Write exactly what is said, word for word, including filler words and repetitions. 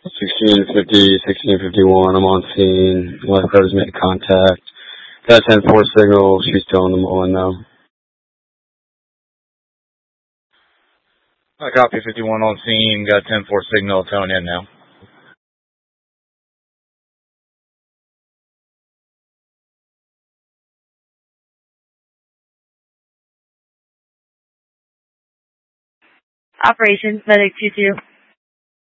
sixteen fifty, sixteen fifty-one, I'm on scene. Lifeguard has made contact. Got a ten four signal. She's still in the Mullen now. I copy fifty-one on scene. Got a ten four signal. Towing in now. Operations, Medic two two.